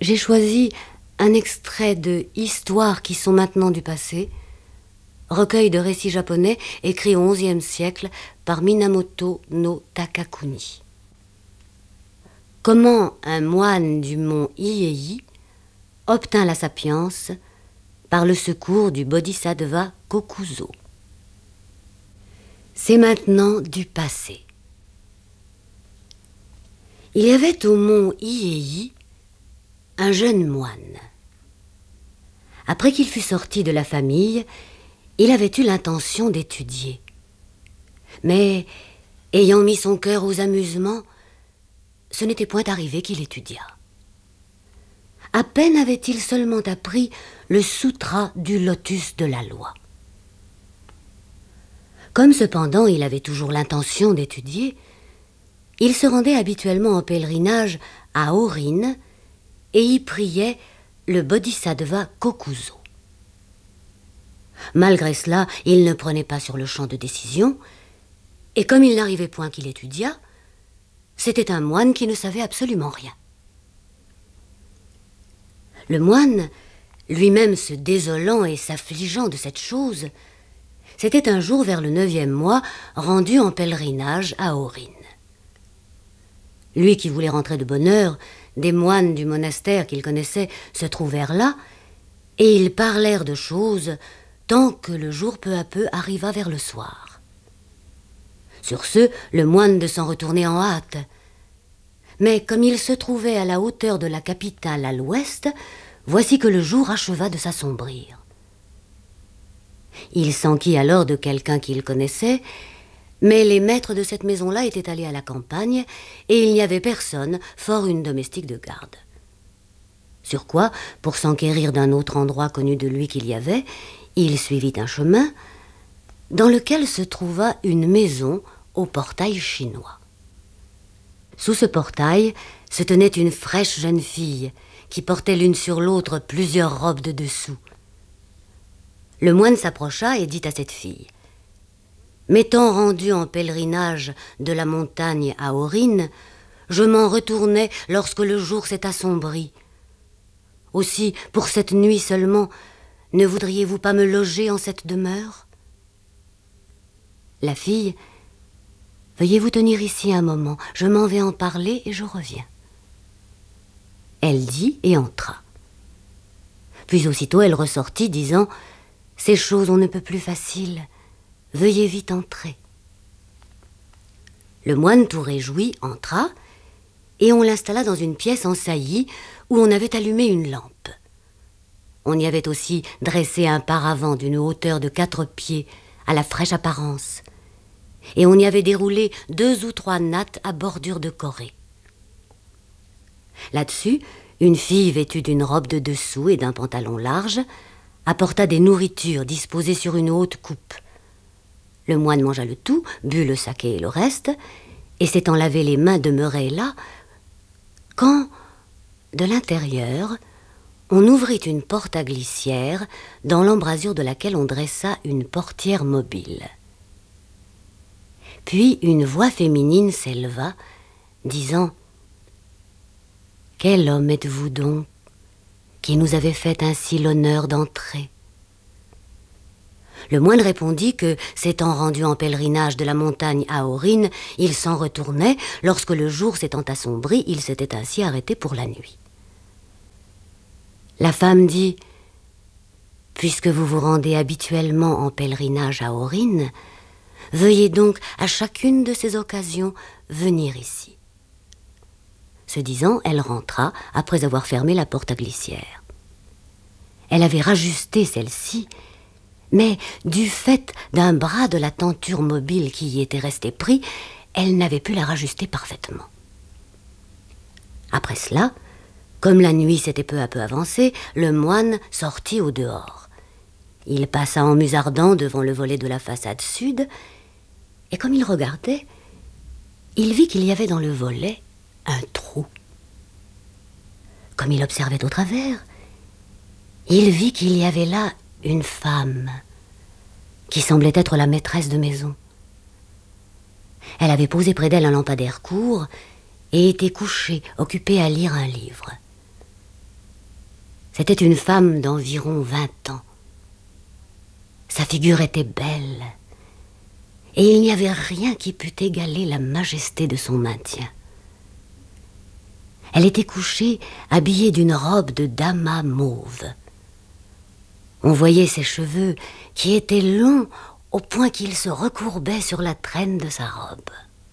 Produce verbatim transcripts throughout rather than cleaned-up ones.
J'ai choisi un extrait de Histoires qui sont maintenant du passé, recueil de récits japonais écrit au onzième siècle par Minamoto no Takakuni. Comment un moine du mont Hiei obtint la sapience par le secours du Bodhisattva Kokuzo. C'est maintenant du passé. Il y avait au mont Hiei un jeune moine. Après qu'il fut sorti de la famille, il avait eu l'intention d'étudier. Mais, ayant mis son cœur aux amusements, ce n'était point arrivé qu'il étudiât. À peine avait-il seulement appris le sutra du lotus de la loi. Comme cependant il avait toujours l'intention d'étudier, il se rendait habituellement en pèlerinage à Orin et y priait le Bodhisattva Kokuzo. Malgré cela, il ne prenait pas sur le champ de décision, et comme il n'arrivait point qu'il étudiât, c'était un moine qui ne savait absolument rien. Le moine, lui-même se désolant et s'affligeant de cette chose, s'était un jour vers le neuvième mois rendu en pèlerinage à Orin. Lui qui voulait rentrer de bonne heure, des moines du monastère qu'il connaissait se trouvèrent là, et ils parlèrent de choses tant que le jour peu à peu arriva vers le soir. Sur ce, le moine de s'en retourner en hâte. Mais comme il se trouvait à la hauteur de la capitale à l'ouest, voici que le jour acheva de s'assombrir. Il s'enquit alors de quelqu'un qu'il connaissait, mais les maîtres de cette maison-là étaient allés à la campagne, et il n'y avait personne, fort une domestique de garde. Sur quoi, pour s'enquérir d'un autre endroit connu de lui qu'il y avait, il suivit un chemin dans lequel se trouva une maison au portail chinois. Sous ce portail se tenait une fraîche jeune fille qui portait l'une sur l'autre plusieurs robes de dessous. Le moine s'approcha et dit à cette fille: « M'étant rendu en pèlerinage de la montagne à Orin, je m'en retournais lorsque le jour s'est assombri. Aussi, pour cette nuit seulement, ne voudriez-vous pas me loger en cette demeure ?» La fille: « Veuillez vous tenir ici un moment, je m'en vais en parler et je reviens. » Elle dit et entra. Puis aussitôt elle ressortit, disant: « Ces choses on ne peut plus faciles, veuillez vite entrer. » Le moine, tout réjoui, entra, et on l'installa dans une pièce en saillie où on avait allumé une lampe. On y avait aussi dressé un paravent d'une hauteur de quatre pieds, à la fraîche apparence, et on y avait déroulé deux ou trois nattes à bordure de corée. Là-dessus, une fille vêtue d'une robe de dessous et d'un pantalon large apporta des nourritures disposées sur une haute coupe. Le moine mangea le tout, but le saké et le reste, et s'étant lavé les mains demeurait là, quand, de l'intérieur, on ouvrit une porte à glissière dans l'embrasure de laquelle on dressa une portière mobile. Puis une voix féminine s'éleva, disant: « Quel homme êtes-vous donc, qui nous avait fait ainsi l'honneur d'entrer ?» Le moine répondit que, s'étant rendu en pèlerinage de la montagne à Orin, il s'en retournait, lorsque le jour s'étant assombri, il s'était ainsi arrêté pour la nuit. La femme dit: « Puisque vous vous rendez habituellement en pèlerinage à Orin, veuillez donc à chacune de ces occasions venir ici. » Ce disant, elle rentra après avoir fermé la porte à glissière. Elle avait rajusté celle-ci, mais du fait d'un bras de la tenture mobile qui y était resté pris, elle n'avait pu la rajuster parfaitement. Après cela, comme la nuit s'était peu à peu avancée, le moine sortit au dehors. Il passa en musardant devant le volet de la façade sud, et comme il regardait, il vit qu'il y avait dans le volet un trou. Comme il observait au travers, il vit qu'il y avait là une femme qui semblait être la maîtresse de maison. Elle avait posé près d'elle un lampadaire court et était couchée, occupée à lire un livre. C'était une femme d'environ vingt ans. Sa figure était belle, et il n'y avait rien qui pût égaler la majesté de son maintien. Elle était couchée, habillée d'une robe de damas mauve. On voyait ses cheveux qui étaient longs au point qu'ils se recourbaient sur la traîne de sa robe.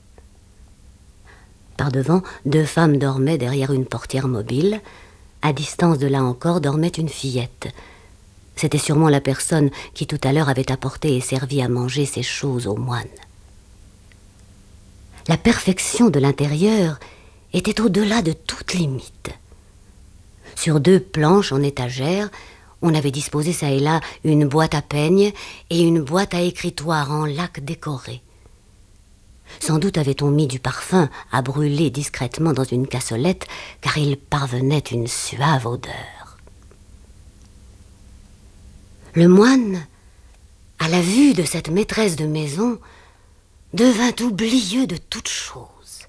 Par-devant, deux femmes dormaient derrière une portière mobile. À distance de là encore dormait une fillette. C'était sûrement la personne qui tout à l'heure avait apporté et servi à manger ces choses aux moines. La perfection de l'intérieur était au-delà de toute limite. Sur deux planches en étagère, on avait disposé çà et là une boîte à peignes et une boîte à écritoire en laque décorée. Sans doute avait-on mis du parfum à brûler discrètement dans une cassolette, car il parvenait une suave odeur. Le moine, à la vue de cette maîtresse de maison, devint oublieux de toute chose.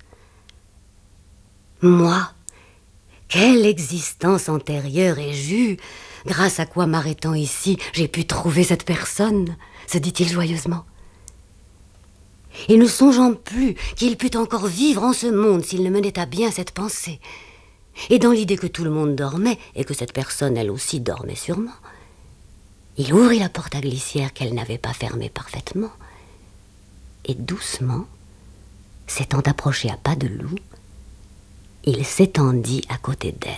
Moi, quelle existence antérieure ai-je eue, grâce à quoi, m'arrêtant ici, j'ai pu trouver cette personne, se dit-il joyeusement. Et ne songeant plus qu'il pût encore vivre en ce monde s'il ne menait à bien cette pensée, et dans l'idée que tout le monde dormait, et que cette personne, elle aussi, dormait sûrement, il ouvrit la porte à glissière qu'elle n'avait pas fermée parfaitement, et doucement, s'étant approché à pas de loup, il s'étendit à côté d'elle.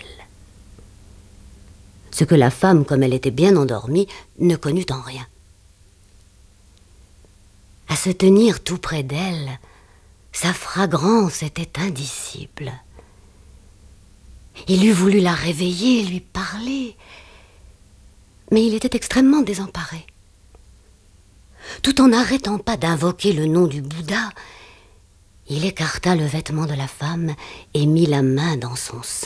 Ce que la femme, comme elle était bien endormie, ne connut en rien. À se tenir tout près d'elle, sa fragrance était indicible. Il eût voulu la réveiller, lui parler, mais il était extrêmement désemparé. Tout en n'arrêtant pas d'invoquer le nom du Bouddha, il écarta le vêtement de la femme et mit la main dans son sein.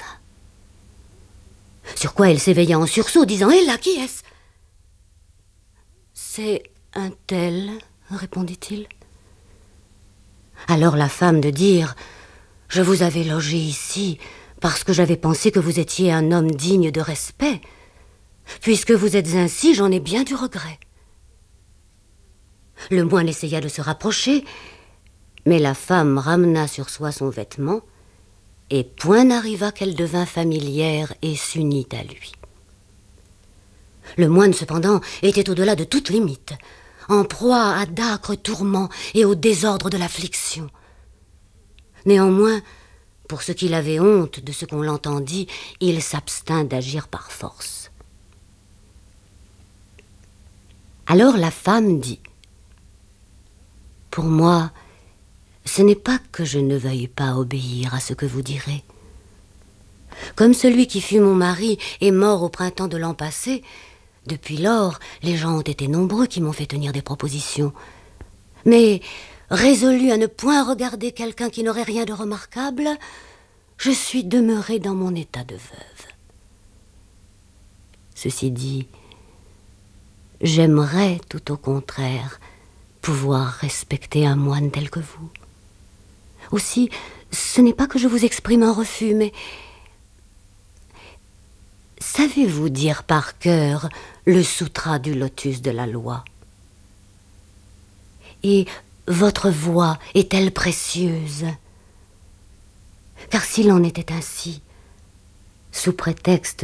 Sur quoi elle s'éveilla en sursaut, disant « Hé là, qui est-ce » ? « C'est un tel, » répondit-il. Alors la femme de dire « Je vous avais logé ici parce que j'avais pensé que vous étiez un homme digne de respect. Puisque vous êtes ainsi, j'en ai bien du regret. » Le moine essaya de se rapprocher, mais la femme ramena sur soi son vêtement, et point n'arriva qu'elle devint familière et s'unit à lui. Le moine, cependant, était au-delà de toute limite, en proie à d'âcres tourments et au désordre de l'affliction. Néanmoins, pour ce qu'il avait honte de ce qu'on l'entendit, il s'abstint d'agir par force. Alors la femme dit « Pour moi, ce n'est pas que je ne veuille pas obéir à ce que vous direz. Comme celui qui fut mon mari est mort au printemps de l'an passé, depuis lors, les gens ont été nombreux qui m'ont fait tenir des propositions. Mais, résolu à ne point regarder quelqu'un qui n'aurait rien de remarquable, je suis demeurée dans mon état de veuve. Ceci dit, j'aimerais tout au contraire pouvoir respecter un moine tel que vous. Aussi, ce n'est pas que je vous exprime un refus, mais... Savez-vous dire par cœur le sutra du lotus de la loi? Et votre voix est-elle précieuse? Car s'il en était ainsi, sous prétexte